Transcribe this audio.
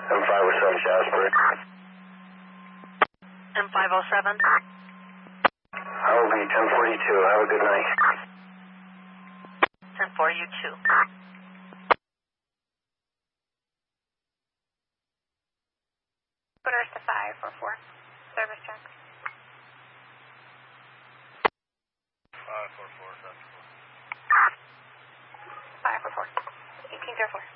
M507 Jasper. M507. I will be 1042. Have a good night. 10-4, you too. Quarters to 544. Service check. 544, 544. 1804.